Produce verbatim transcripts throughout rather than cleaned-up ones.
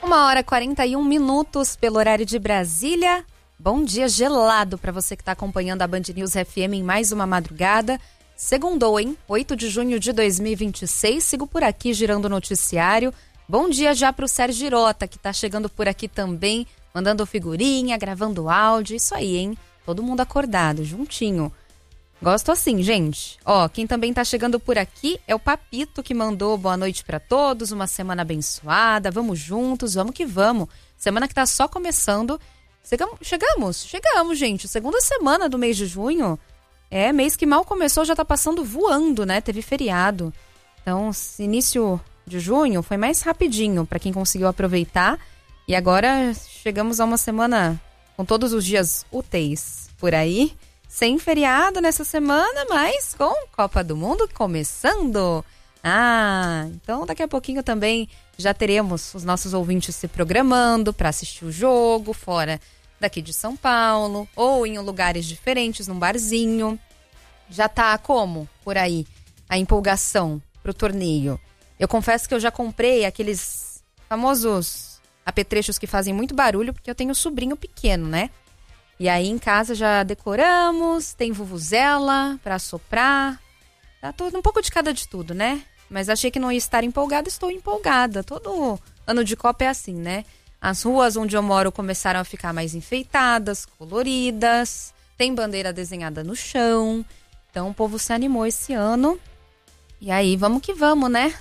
Uma hora e quarenta e um minutos pelo horário de Brasília. Bom dia gelado para você que está acompanhando a Band News F M em mais uma madrugada. Segundou, hein? oito de junho de dois mil e vinte e seis. Sigo por aqui girando o noticiário. Bom dia já para o Sérgio Girota, que está chegando por aqui também, mandando figurinha, gravando áudio. Isso aí, hein? Todo mundo acordado, juntinho. Gosto assim, gente. Ó, quem também tá chegando por aqui é o Papito, que mandou boa noite pra todos, uma semana abençoada, vamos juntos, vamos que vamos. Semana que tá só começando. Chegamos, chegamos, chegamos, gente. Segunda semana do mês de junho. É, mês que mal começou, já tá passando voando, né? Teve feriado. Então, início de junho foi mais rapidinho pra quem conseguiu aproveitar. E agora chegamos a uma semana com todos os dias úteis por aí. Sem feriado nessa semana, mas com Copa do Mundo começando. Ah, então daqui a pouquinho também já teremos os nossos ouvintes se programando para assistir o jogo fora daqui de São Paulo ou em lugares diferentes, num barzinho. Já tá como por aí a empolgação pro torneio? Eu confesso que eu já comprei aqueles famosos apetrechos que fazem muito barulho, porque eu tenho um sobrinho pequeno, né? E aí em casa já decoramos, tem vuvuzela para soprar, tá tudo, um pouco de cada de tudo, né? Mas achei que não ia estar empolgada, estou empolgada. Todo ano de Copa é assim, né? As ruas onde eu moro começaram a ficar mais enfeitadas, coloridas, tem bandeira desenhada no chão. Então o povo se animou esse ano. E aí, vamos que vamos, né?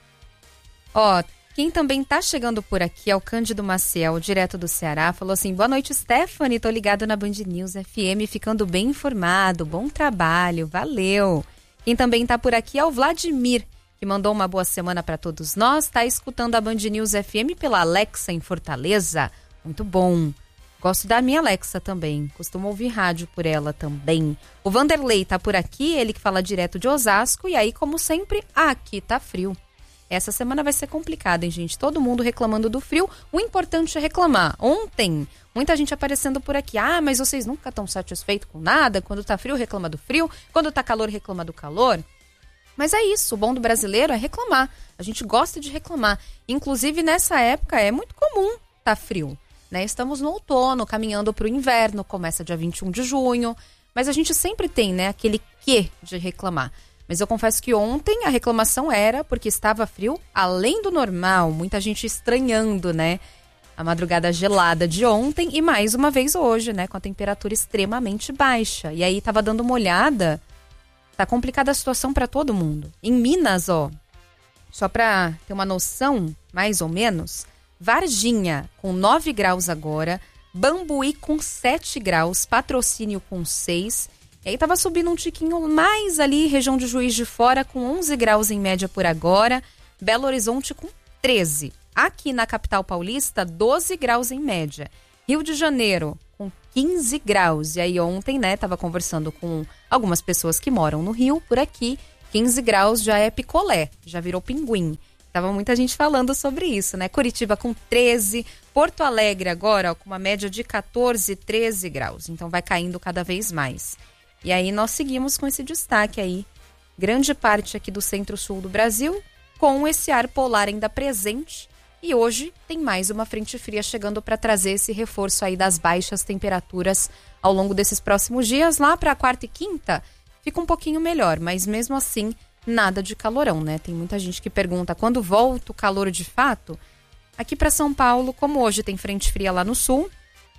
Ó, quem também tá chegando por aqui é o Cândido Maciel, direto do Ceará. Falou assim, boa noite, Stephanie. Tô ligado na Band News F M, ficando bem informado. Bom trabalho, valeu. Quem também tá por aqui é o Vladimir, que mandou uma boa semana para todos nós. Tá escutando a Band News F M pela Alexa em Fortaleza. Muito bom. Gosto da minha Alexa também. Costumo ouvir rádio por ela também. O Vanderlei tá por aqui, ele que fala direto de Osasco. E aí, como sempre, aqui tá frio. Essa semana vai ser complicada, hein, gente? Todo mundo reclamando do frio. O importante é reclamar. Ontem, muita gente aparecendo por aqui. Ah, mas vocês nunca estão satisfeitos com nada? Quando tá frio, reclama do frio. Quando tá calor, reclama do calor. Mas é isso. O bom do brasileiro é reclamar. A gente gosta de reclamar. Inclusive, nessa época, é muito comum tá frio, né? Estamos no outono, caminhando pro inverno. Começa dia vinte e um de junho. Mas a gente sempre tem, né, aquele quê de reclamar. Mas eu confesso que ontem a reclamação era porque estava frio além do normal. Muita gente estranhando, né? A madrugada gelada de ontem e mais uma vez hoje, né? Com a temperatura extremamente baixa. E aí tava dando uma olhada. Tá complicada a situação para todo mundo. Em Minas, ó, só para ter uma noção, mais ou menos, Varginha com nove graus agora, Bambuí com sete graus, Patrocínio com seis. E aí tava subindo um tiquinho mais ali, região de Juiz de Fora, com onze graus em média por agora. Belo Horizonte com treze. Aqui na capital paulista, doze graus em média. Rio de Janeiro com quinze graus. E aí ontem, né, tava conversando com algumas pessoas que moram no Rio, por aqui. quinze graus já é picolé, já virou pinguim. Tava muita gente falando sobre isso, né? Curitiba com treze. Porto Alegre agora, ó, com uma média de catorze, treze graus. Então vai caindo cada vez mais. E aí nós seguimos com esse destaque aí, grande parte aqui do centro-sul do Brasil, com esse ar polar ainda presente. E hoje tem mais uma frente fria chegando para trazer esse reforço aí das baixas temperaturas ao longo desses próximos dias. Lá para quarta e quinta fica um pouquinho melhor, mas mesmo assim nada de calorão, né? Tem muita gente que pergunta quando volta o calor de fato. Aqui para São Paulo, como hoje tem frente fria lá no sul,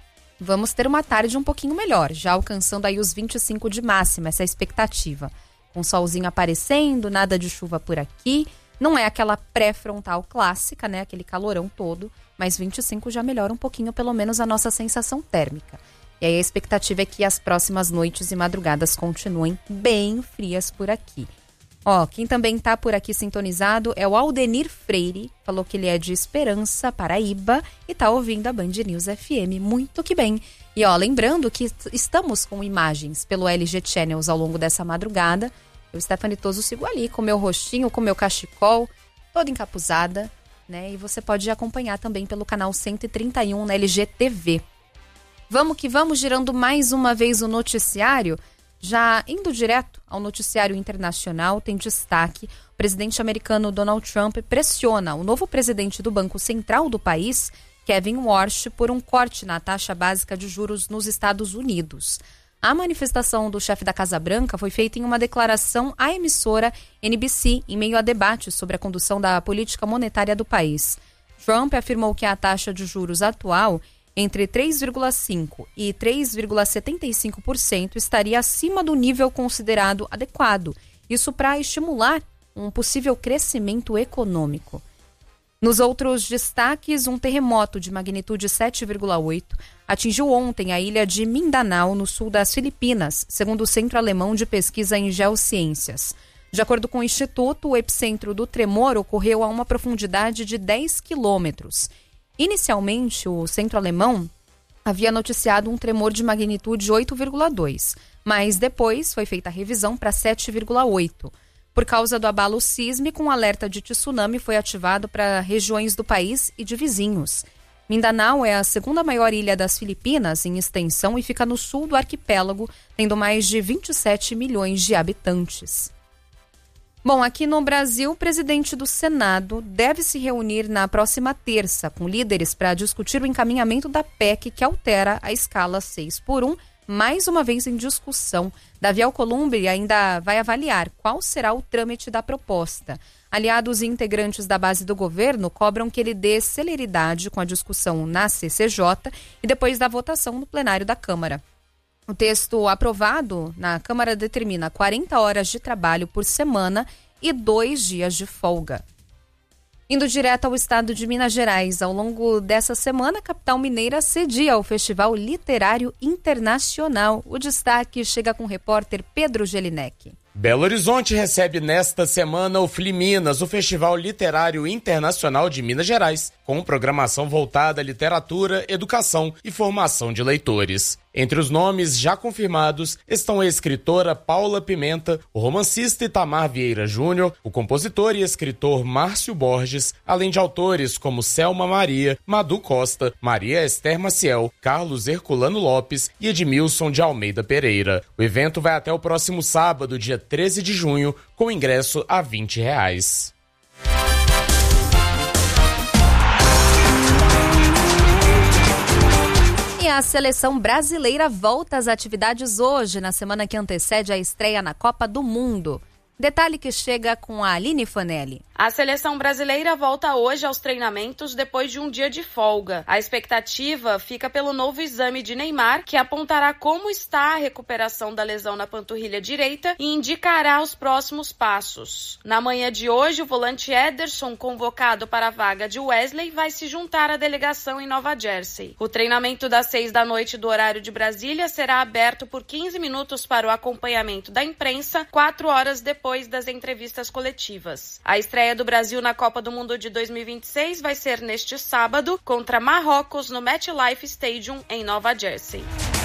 vamos ter uma tarde um pouquinho melhor, já alcançando aí os vinte e cinco de máxima, essa é a expectativa. Com solzinho aparecendo, nada de chuva por aqui. Não é aquela pré-frontal clássica, né? Aquele calorão todo, mas vinte e cinco já melhora um pouquinho, pelo menos, a nossa sensação térmica. E aí a expectativa é que as próximas noites e madrugadas continuem bem frias por aqui. Ó, quem também tá por aqui sintonizado é o Aldenir Freire, falou que ele é de Esperança, Paraíba, e tá ouvindo a Band News F M, muito que bem. E ó, lembrando que estamos com imagens pelo L G Channels ao longo dessa madrugada. Eu, Stephanie Toso, sigo ali com meu rostinho, com meu cachecol, toda encapuzada, né? E você pode acompanhar também pelo canal cento e trinta e um na L G T V. Vamos que vamos, girando mais uma vez o noticiário. Já indo direto ao noticiário internacional, tem destaque: o presidente americano Donald Trump pressiona o novo presidente do Banco Central do país, Kevin Warsh, por um corte na taxa básica de juros nos Estados Unidos. A manifestação do chefe da Casa Branca foi feita em uma declaração à emissora N B C, em meio a debates sobre a condução da política monetária do país. Trump afirmou que a taxa de juros atual, entre três vírgula cinco por cento e três vírgula setenta e cinco por cento, estaria acima do nível considerado adequado. Isso para estimular um possível crescimento econômico. Nos outros destaques, um terremoto de magnitude sete vírgula oito atingiu ontem a ilha de Mindanao, no sul das Filipinas, segundo o Centro Alemão de Pesquisa em Geociências. De acordo com o Instituto, o epicentro do tremor ocorreu a uma profundidade de dez quilômetros. Inicialmente, o centro alemão havia noticiado um tremor de magnitude oito vírgula dois, mas depois foi feita a revisão para sete vírgula oito. Por causa do abalo sísmico, um alerta de tsunami foi ativado para regiões do país e de vizinhos. Mindanao é a segunda maior ilha das Filipinas em extensão e fica no sul do arquipélago, tendo mais de vinte e sete milhões de habitantes. Bom, aqui no Brasil, o presidente do Senado deve se reunir na próxima terça com líderes para discutir o encaminhamento da P E C que altera a escala seis por um, mais uma vez em discussão. Davi Alcolumbre ainda vai avaliar qual será o trâmite da proposta. Aliados e integrantes da base do governo cobram que ele dê celeridade com a discussão na C C J e depois da votação no plenário da Câmara. O texto aprovado na Câmara determina quarenta horas de trabalho por semana e dois dias de folga. Indo direto ao estado de Minas Gerais, ao longo dessa semana, a capital mineira cedia ao Festival Literário Internacional. O destaque chega com o repórter Pedro Gelinek. Belo Horizonte recebe nesta semana o Fliminas, o Festival Literário Internacional de Minas Gerais, com programação voltada à literatura, educação e formação de leitores. Entre os nomes já confirmados estão a escritora Paula Pimenta, o romancista Itamar Vieira Júnior, o compositor e escritor Márcio Borges, além de autores como Selma Maria, Madu Costa, Maria Esther Maciel, Carlos Herculano Lopes e Edmilson de Almeida Pereira. O evento vai até o próximo sábado, dia treze de junho, com ingresso a vinte reais. E a seleção brasileira volta às atividades hoje, na semana que antecede a estreia na Copa do Mundo. Detalhe que chega com a Aline Fanelli. A seleção brasileira volta hoje aos treinamentos depois de um dia de folga. A expectativa fica pelo novo exame de Neymar, que apontará como está a recuperação da lesão na panturrilha direita e indicará os próximos passos. Na manhã de hoje, o volante Ederson, convocado para a vaga de Wesley, vai se juntar à delegação em Nova Jersey. O treinamento das seis da noite do horário de Brasília será aberto por quinze minutos para o acompanhamento da imprensa, quatro horas depois das entrevistas coletivas. A estreia do Brasil na Copa do Mundo de dois mil e vinte e seis vai ser neste sábado contra Marrocos no MetLife Stadium em Nova Jersey.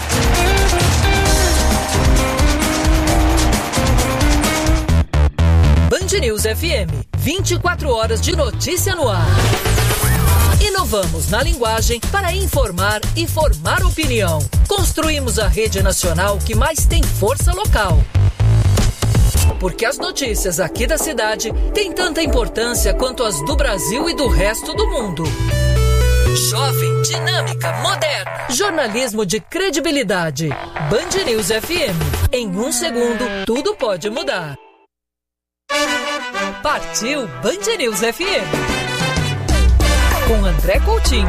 Band News F M, vinte e quatro horas de notícia no ar. Inovamos na linguagem para informar e formar opinião. Construímos a rede nacional que mais tem força local. Porque as notícias aqui da cidade têm tanta importância quanto as do Brasil e do resto do mundo. Jovem, dinâmica, moderna. Jornalismo de credibilidade. Band News F M. Em um segundo, tudo pode mudar. Partiu Band News F M. Com André Coutinho.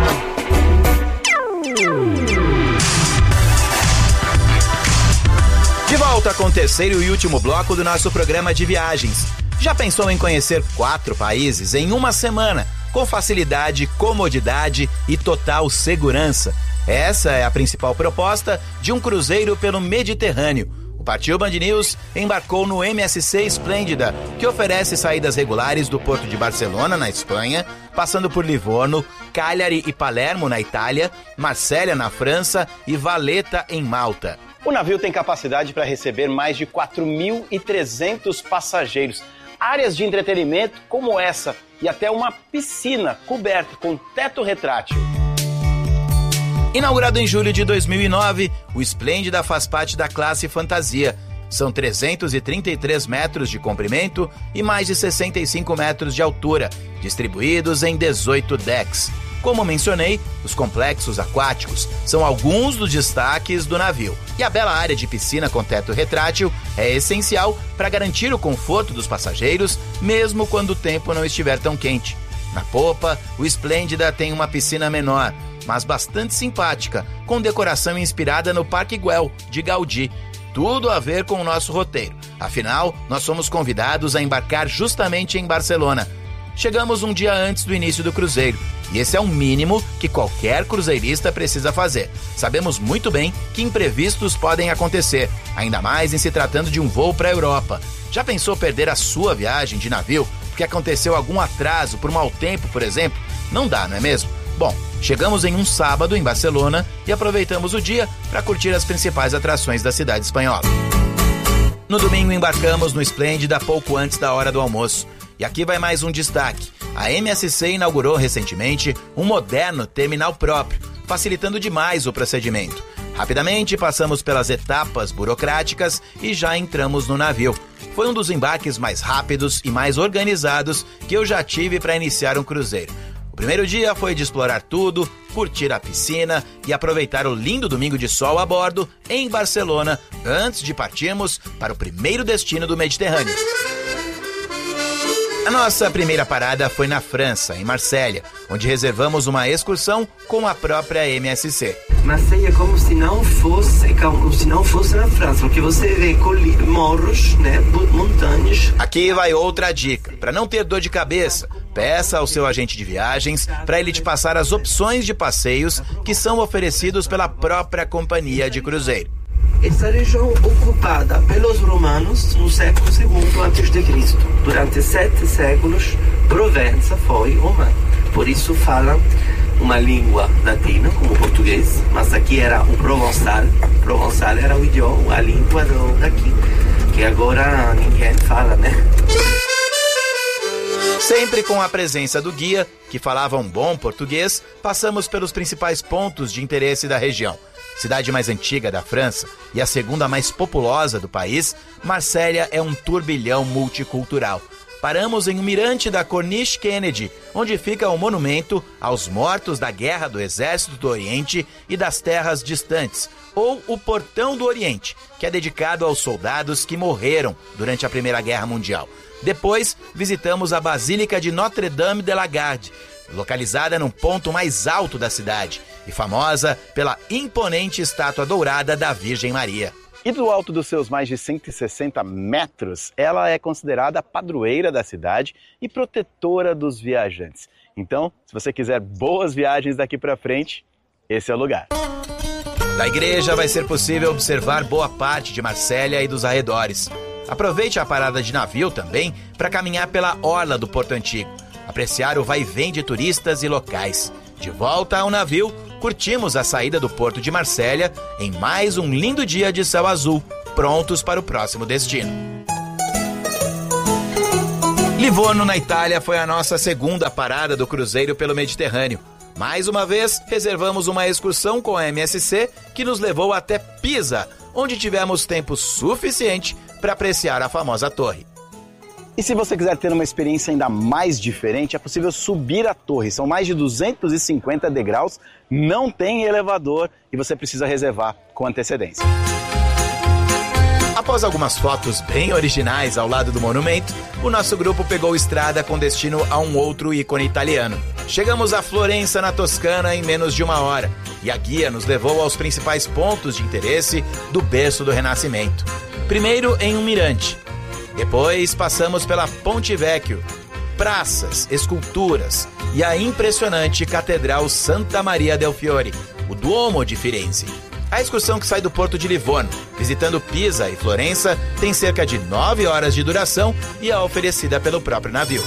De volta com o terceiro e último bloco do nosso programa de viagens. Já pensou em conhecer quatro países em uma semana, com facilidade, comodidade e total segurança? Essa é a principal proposta de um cruzeiro pelo Mediterrâneo. O Partiu Band News embarcou no M S C Esplêndida, que oferece saídas regulares do porto de Barcelona, na Espanha, passando por Livorno, Cagliari e Palermo, na Itália, Marsella, na França e Valletta, em Malta. O navio tem capacidade para receber mais de quatro mil e trezentos passageiros. Áreas de entretenimento como essa e até uma piscina coberta com teto retrátil. Inaugurado em julho de dois mil e nove, o Esplêndida faz parte da classe Fantasia São trezentos e trinta e três metros de comprimento e mais de sessenta e cinco metros de altura, distribuídos em dezoito decks. Como mencionei, os complexos aquáticos são alguns dos destaques do navio. E a bela área de piscina com teto retrátil é essencial para garantir o conforto dos passageiros, mesmo quando o tempo não estiver tão quente. Na popa, o Splendida tem uma piscina menor, mas bastante simpática, com decoração inspirada no Parque Güell, de Gaudí. Tudo a ver com o nosso roteiro. Afinal, nós somos convidados a embarcar justamente em Barcelona. Chegamos um dia antes do início do cruzeiro, e esse é o mínimo que qualquer cruzeirista precisa fazer. Sabemos muito bem que imprevistos podem acontecer, ainda mais em se tratando de um voo para a Europa. Já pensou perder a sua viagem de navio porque aconteceu algum atraso por mau tempo, por exemplo? Não dá, não é mesmo? Bom, chegamos em um sábado em Barcelona e aproveitamos o dia para curtir as principais atrações da cidade espanhola. No domingo embarcamos no Splendida pouco antes da hora do almoço. E aqui vai mais um destaque. A M S C inaugurou recentemente um moderno terminal próprio, facilitando demais o procedimento. Rapidamente passamos pelas etapas burocráticas e já entramos no navio. Foi um dos embarques mais rápidos e mais organizados que eu já tive para iniciar um cruzeiro. O primeiro dia foi de explorar tudo, curtir a piscina e aproveitar o lindo domingo de sol a bordo em Barcelona, antes de partirmos para o primeiro destino do Mediterrâneo. A nossa primeira parada foi na França, em Marsella, onde reservamos uma excursão com a própria M S C. Marseille é como se não fosse, como se não fosse na França, porque você vê morros, né, montanhas. Aqui vai outra dica. Para não ter dor de cabeça, peça ao seu agente de viagens para ele te passar as opções de passeios que são oferecidos pela própria companhia de cruzeiro. Essa região ocupada pelos romanos no século segundo antes de Cristo. Durante sete séculos, Provença foi romana. Por isso falam uma língua latina, como português, mas aqui era o provençal. Provençal era o idioma, a língua do, daqui, que agora ninguém fala, né? Sempre com a presença do guia, que falava um bom português, passamos pelos principais pontos de interesse da região. Cidade mais antiga da França e a segunda mais populosa do país, Marsella é um turbilhão multicultural. Paramos em um mirante da Corniche Kennedy, onde fica o monumento aos mortos da Guerra do Exército do Oriente e das Terras Distantes, ou o Portão do Oriente, que é dedicado aos soldados que morreram durante a Primeira Guerra Mundial. Depois, visitamos a Basílica de Notre-Dame de la Garde, localizada num ponto mais alto da cidade e famosa pela imponente estátua dourada da Virgem Maria. E do alto dos seus mais de cento e sessenta metros, ela é considerada a padroeira da cidade e protetora dos viajantes. Então, se você quiser boas viagens daqui para frente, esse é o lugar. Da igreja vai ser possível observar boa parte de Marsella e dos arredores. Aproveite a parada de navio também para caminhar pela orla do Porto Antigo, apreciar o vai e vem de turistas e locais. De volta ao navio, curtimos a saída do Porto de Marsella em mais um lindo dia de céu azul, prontos para o próximo destino. Livorno, na Itália, foi a nossa segunda parada do cruzeiro pelo Mediterrâneo. Mais uma vez, reservamos uma excursão com a M S C que nos levou até Pisa, onde tivemos tempo suficiente para apreciar a famosa torre. E se você quiser ter uma experiência ainda mais diferente, é possível subir a torre. São mais de duzentos e cinquenta degraus, não tem elevador e você precisa reservar com antecedência. Após algumas fotos bem originais ao lado do monumento, o nosso grupo pegou estrada com destino a um outro ícone italiano. Chegamos a Florença, na Toscana, em menos de uma hora, e a guia nos levou aos principais pontos de interesse do berço do Renascimento. Primeiro em um mirante. Depois passamos pela Ponte Vecchio, praças, esculturas e a impressionante Catedral Santa Maria del Fiore, o Duomo de Firenze. A excursão que sai do porto de Livorno, visitando Pisa e Florença, tem cerca de nove horas de duração e é oferecida pelo próprio navio.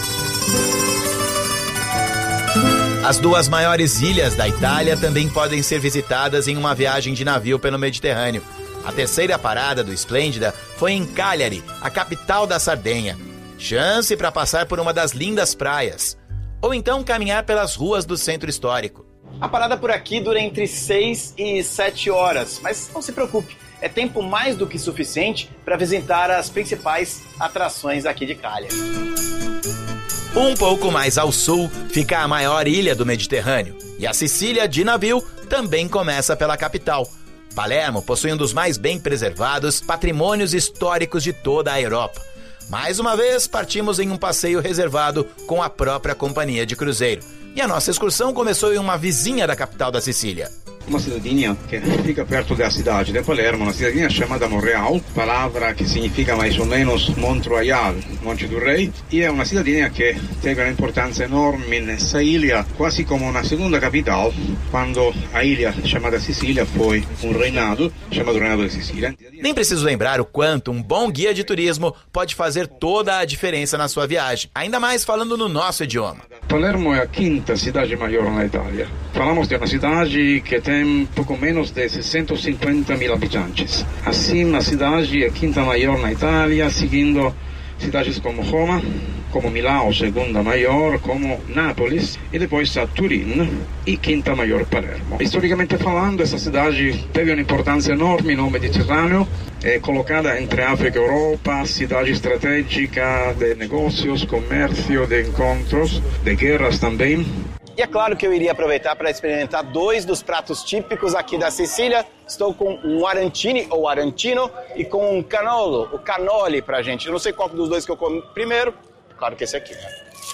As duas maiores ilhas da Itália também podem ser visitadas em uma viagem de navio pelo Mediterrâneo. A terceira parada do Splendida foi em Cagliari, a capital da Sardenha. Chance para passar por uma das lindas praias. Ou então caminhar pelas ruas do centro histórico. A parada por aqui dura entre seis e sete horas, mas não se preocupe. é tempo mais do que suficiente para visitar as principais atrações aqui de Cagliari. Um pouco mais ao sul fica a maior ilha do Mediterrâneo, e a Sicília de navio também começa pela capital. Palermo possui um dos mais bem preservados patrimônios históricos de toda a Europa. Mais uma vez, partimos em um passeio reservado com a própria companhia de cruzeiro. E a nossa excursão começou em uma vizinha da capital da Sicília. Uma cidadinha que fica perto da cidade de Palermo, uma cidadinha chamada Monreal, palavra que significa mais ou menos Monte Royal, Monte do Rei, e é uma cidadinha que teve uma importância enorme nessa ilha, quase como uma segunda capital, quando a ilha chamada Sicília foi um reinado, chamado Reinado de Sicília. Nem preciso lembrar o quanto um bom guia de turismo pode fazer toda a diferença na sua viagem, ainda mais falando no nosso idioma. Palermo é a quinta cidade maior na Itália. Falamos de uma cidade que tem pouco menos de seiscentos e cinquenta mil habitantes. Assim, a cidade é a quinta maior na Itália, seguindo cidades como Roma, como Milão, segunda maior, como Nápoles, e depois a Turim, e quinta maior Palermo. Historicamente falando, essa cidade teve uma importância enorme no Mediterrâneo, é colocada entre África e Europa, cidade estratégica de negócios, comércio, de encontros, de guerras também. E é claro que eu iria aproveitar para experimentar dois dos pratos típicos aqui da Sicília. Estou com um arancini ou arantino e com um canolo, o cannoli pra gente. Eu não sei qual dos dois que eu como primeiro. Claro que esse aqui, né?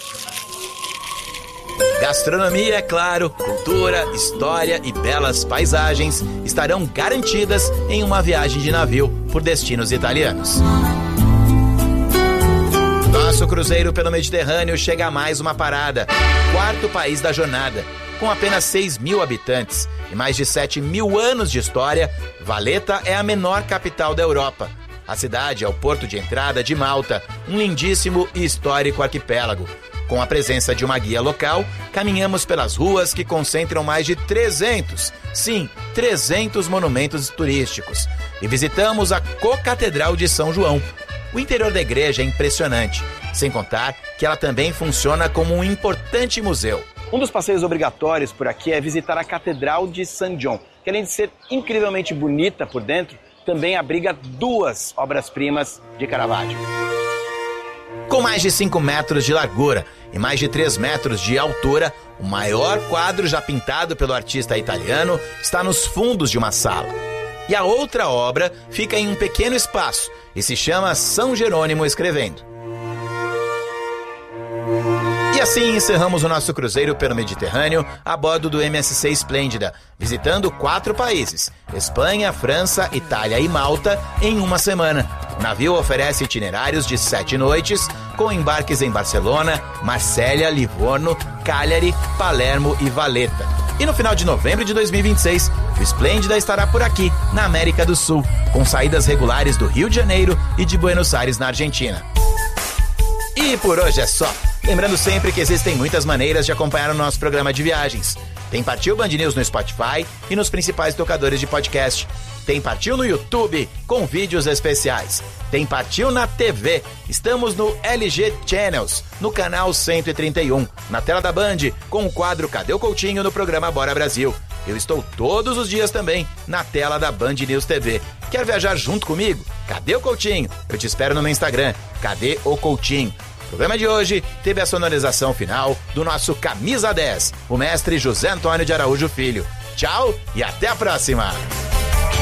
Gastronomia, é claro, cultura, história e belas paisagens estarão garantidas em uma viagem de navio por destinos italianos. Nosso cruzeiro pelo Mediterrâneo chega a mais uma parada, quarto país da jornada. Com apenas seis mil habitantes e mais de sete mil anos de história, Valletta é a menor capital da Europa. A cidade é o porto de entrada de Malta, um lindíssimo e histórico arquipélago. Com a presença de uma guia local, caminhamos pelas ruas que concentram mais de trezentos, sim, trezentos monumentos turísticos. E visitamos a Co-Catedral de São João. O interior da igreja é impressionante, sem contar que ela também funciona como um importante museu. Um dos passeios obrigatórios por aqui é visitar a Catedral de San John, que além de ser incrivelmente bonita por dentro, também abriga duas obras-primas de Caravaggio. Com mais de cinco metros de largura e mais de três metros de altura, o maior quadro já pintado pelo artista italiano está nos fundos de uma sala. E a outra obra fica em um pequeno espaço e se chama São Jerônimo Escrevendo. E assim encerramos o nosso cruzeiro pelo Mediterrâneo a bordo do M S C Esplêndida, visitando quatro países, Espanha, França, Itália e Malta, em uma semana. O navio oferece itinerários de sete noites, com embarques em Barcelona, Marsella, Livorno, Cagliari, Palermo e Valletta. E no final de novembro de dois mil e vinte e seis, o Esplêndida estará por aqui, na América do Sul, com saídas regulares do Rio de Janeiro e de Buenos Aires, na Argentina. E por hoje é só. Lembrando sempre que existem muitas maneiras de acompanhar o nosso programa de viagens. Tem Partiu Band News no Spotify e nos principais tocadores de podcast. Tem Partiu no YouTube, com vídeos especiais. Tem Partiu na T V. Estamos no L G Channels, no canal cento e trinta e um. Na tela da Band, com o quadro Cadê o Coutinho no programa Bora Brasil. Eu estou todos os dias também na tela da Band News T V. Quer viajar junto comigo? Cadê o Coutinho? Eu te espero no meu Instagram. Cadê o Coutinho? O programa de hoje teve a sonorização final do nosso Camisa dez, o mestre José Antônio de Araújo Filho. Tchau e até a próxima!